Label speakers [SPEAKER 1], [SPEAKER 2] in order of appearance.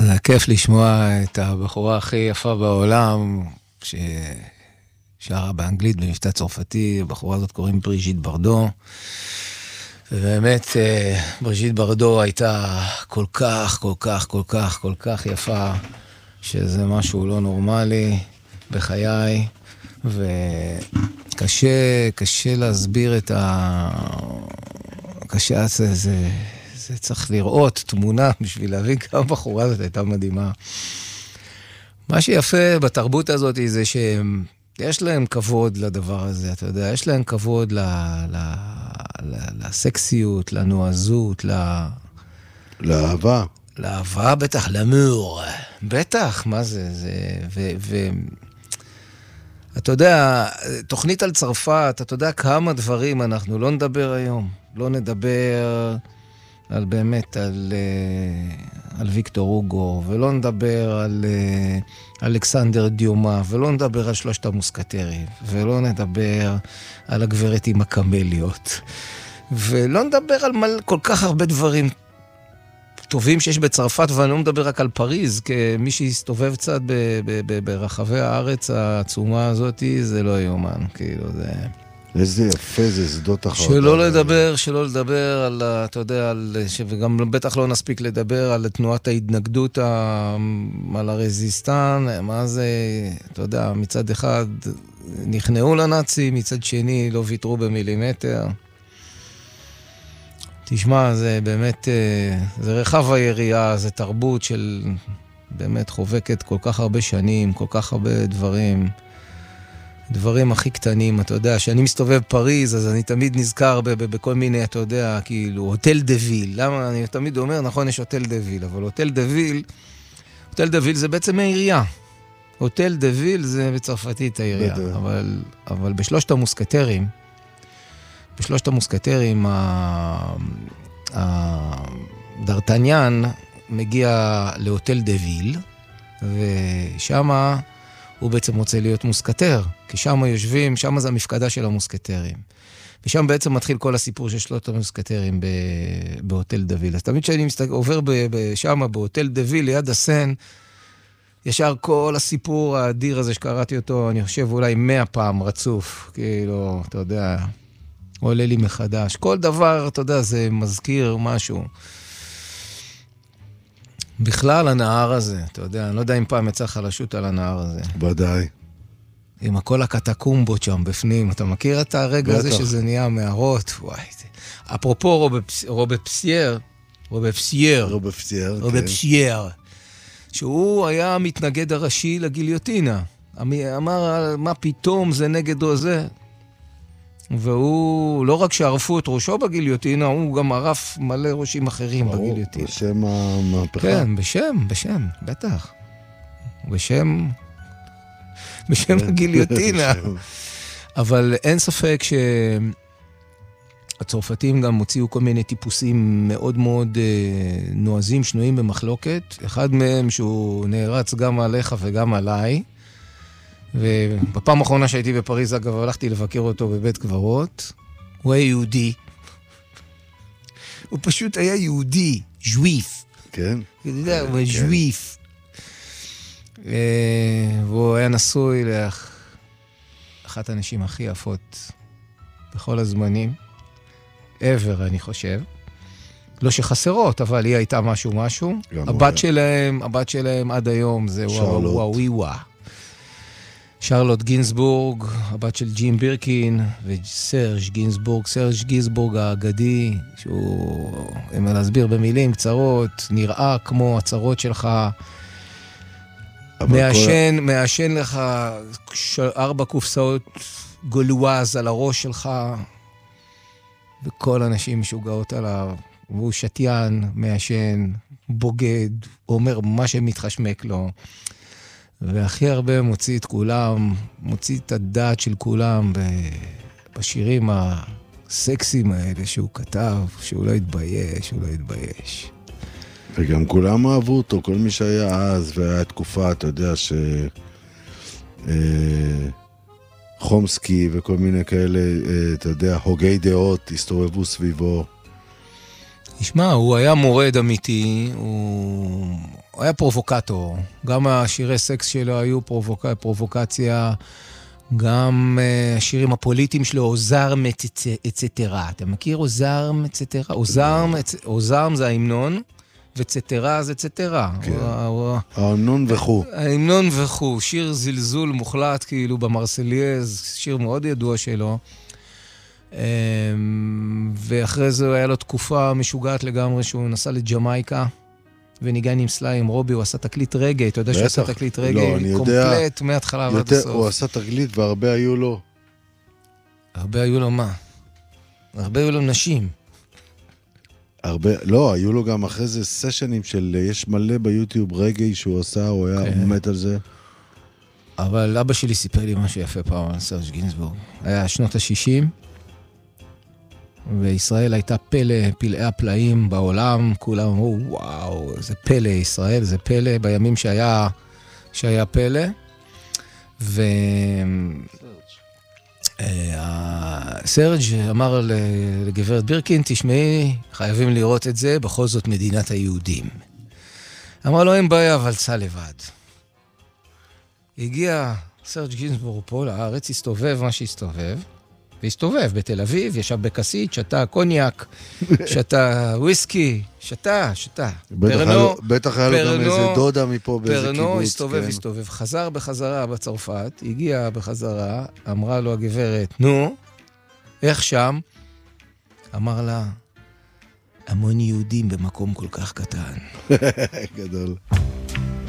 [SPEAKER 1] זה כיף לשמוע את הבחורה הכי יפה בעולם, ששרה באנגלית במבטא צרפתי. הבחורה הזאת קוראים בריז'יט ברדו, ובאמת בריז'יט ברדו הייתה כל כך יפה, שזה משהו לא נורמלי בחיי, וקשה להסביר את קשה, זה צריך לראות תמונה בשביל להבין כמה בחורה הזאת הייתה מדהימה. מה שיפה בתרבות הזאת זה שיש להם כבוד לדבר הזה, אתה יודע, יש להם כבוד לסקסיות, לנועזות,
[SPEAKER 2] לאהבה.
[SPEAKER 1] לאהבה, בטח, למור. בטח, מה זה? אתה יודע, תוכנית על צרפת, אתה יודע כמה דברים אנחנו לא נדבר היום. לא נדבר על באמת, על ויקטור הוגו, ולא נדבר על אלכסנדר דיומה, ולא נדבר על שלושת המוסקטרים, ולא נדבר על הגברת עם הקמליות, ולא נדבר על כל כך הרבה דברים טובים שיש בצרפת, ואני לא מדבר רק על פריז, כמי שהסתובב קצת ברחבי הארץ העצומה הזאת, זה לא יומן, כאילו זה...
[SPEAKER 2] איזה יפה זה שדות אחרות.
[SPEAKER 1] שלא לדבר על, אתה יודע, וגם בטח לא נספיק לדבר על תנועת ההתנגדות, על הרזיסטן, מה זה, אתה יודע, מצד אחד נכנעו לנאצים, מצד שני לא ויתרו במילימטר. תשמע, זה באמת, זה רחב היריעה, זה תרבות של באמת חובקת כל כך הרבה שנים, כל כך הרבה דברים הכי קטנים, אתה יודע, שאני מסתובב פריז, אז אני תמיד נזכר בכל מיני, אתה יודע, כאילו, הוטל דה ויל. למה? אני תמיד אומר, נכון, יש הוטל דה ויל, אבל הוטל דה ויל זה בעצם העירייה. הוטל דה ויל זה בצרפתית העירייה. אבל בשלושת המוסקטרים, דרטניאן מגיע להוטל דה ויל, ושמה הוא בעצם רוצה להיות מוסקטר, כי שם יושבים, שם זה המפקדה של המוסקטרים. ושם בעצם מתחיל כל הסיפור של שלושת המוסקטרים בהוטל דה ויל. אז תמיד כשאני עובר שם בהוטל דה ויל, ליד הסן, ישר כל הסיפור האדיר הזה שקראתי אותו, אני חושב אולי 100 פעם רצוף, כאילו, אתה יודע, עולה לי מחדש. כל דבר, אתה יודע, זה מזכיר משהו. בכלל הנהר הזה, אתה יודע, אני לא יודע אם פעם יצא חלשות על הנהר הזה.
[SPEAKER 2] ודאי.
[SPEAKER 1] עם כל הקטקומבות שם בפנים, אתה מכיר את הרגע הזה שזה נהיה מערות? וואי, אפרופו רובפסייר, שהוא היה המתנגד הראשי לגיליוטינה. אמר, מה פתאום זה נגד או זה? והוא, לא רק שערפו את ראשו בגיליוטינה, הוא גם ערף מלא ראשים אחרים בגיליוטינה.
[SPEAKER 2] בשם המהפכה.
[SPEAKER 1] כן, בשם, בטח. בשם הגיליוטינה. אבל אין ספק שהצרפתים גם הוציאו כל מיני טיפוסים מאוד מאוד נועזים, שנויים במחלוקת. אחד מהם שהוא נערץ גם עליך וגם עליי. ובפעם האחרונה שהייתי בפריז, אגב, הלכתי לבקר אותו בבית קברות. הוא היה יהודי. הוא פשוט היה יהודי, ז'וויף.
[SPEAKER 2] כן.
[SPEAKER 1] אתה יודע, הוא היה ז'וויף. והוא היה נשוי לאחת הנשים הכי יפות בכל הזמנים. ever, אני חושב. לא שחסרות, אבל היא הייתה משהו. הבת שלהם עד היום זה וואוויווה. שרלוט גינסבורג, הבת של ג'ים בירקין, וסרג' גינסבורג האגדי, שהוא, אם להסביר במילים קצרות, נראה כמו הצרות שלך, מעשן לך 4 קופסאות גולואז על הראש שלך, וכל אנשים משוגעות עליו, והוא שתיין, מעשן, בוגד, אומר מה שמתחשמק לו, והכי הרבה מוציא את כולם, מוציא את הדעת של כולם בשירים הסקסיים האלה שהוא כתב, שהוא לא התבייש.
[SPEAKER 2] וגם כולם אהבו אותו, כל מי שהיה אז, והיה תקופה, אתה יודע, חומסקי וכל מיני כאלה, אתה יודע, הוגי דעות, הסתובבו סביבו.
[SPEAKER 1] תשמע, הוא היה מורד אמיתי, הוא היה פרובוקטור. גם השירי סקס שלו היו פרובוקציה, גם השירים הפוליטיים שלו, עוזרם אצטרה. אתה מכיר עוזרם אצטרה? עוזרם זה ההמנון, וצטרה זה צטרה.
[SPEAKER 2] ההמנון וכו.
[SPEAKER 1] ההמנון וכו, שיר זלזול מוחלט כאילו במרסליאז, שיר מאוד ידוע שלו. ואחרי זה היה לו תקופה משוגעת לגמרי שהוא נסע לג'מייקה וניגן עם סליי עם רובי, הוא עשה תקליט רגע, אתה יודע שהוא עשה תקליט רגע קומפלט מההתחלה ועד הסוף.
[SPEAKER 2] הוא עשה תקליט והרבה היו לו.
[SPEAKER 1] הרבה היו לו מה? הרבה היו לו נשים.
[SPEAKER 2] הרבה, לא, היו לו גם אחרי זה סשנים של, יש מלא ביוטיוב רגעי שהוא עשה, הוא היה עומד על זה.
[SPEAKER 1] אבל אבא שלי סיפר לי משהו יפה פעם על סרג' גינסבורג. היה שנות ה-60, וישראל הייתה פלא, פלאי הפלאים בעולם, כולם אמרו, וואו, זה פלא, ישראל, זה פלא, בימים שהיה פלא. סרג' אמר לגברת בירקין, תשמעי, חייבים לראות את זה, בכל זאת מדינת היהודים. אמר לו, אין בעיה, אבל צא לבד. הגיע סרג' גינסבורג פה לארץ, הסתובב מה שהסתובב, והסתובב בתל אביב, ישב בקסית, שתה קוניאק, שתה וויסקי, שתה.
[SPEAKER 2] בטח היה לו גם איזה דודה מפה באיזה קיבוץ.
[SPEAKER 1] פרנו, הסתובב, חזר בחזרה בצרפת, הגיע בחזרה, אמרה לו הגברת, נו, איך שם? אמר לה, המון יהודים במקום כל כך קטן.
[SPEAKER 2] גדול.